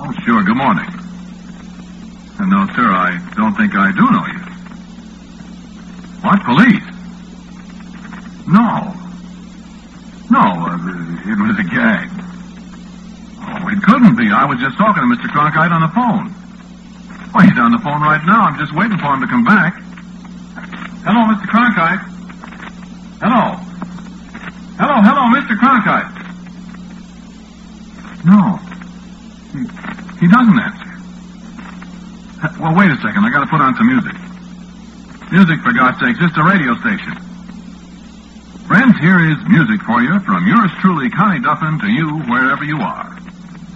Oh, sure. Good morning. No, sir, I don't think I do know you. What, police? No. No, it was a gag. Oh, it couldn't be. I was just talking to Mr. Cronkite on the phone. Well, he's on the phone right now. I'm just waiting for him to come back. Hello, Mr. Cronkite. Hello. Hello, Mr. Cronkite. No. He doesn't answer. Well, wait a second. I got to put on some music. Music, for God's sakes. It's a radio station. Friends, here is music for you from yours truly, Connie Duffin, to you wherever you are.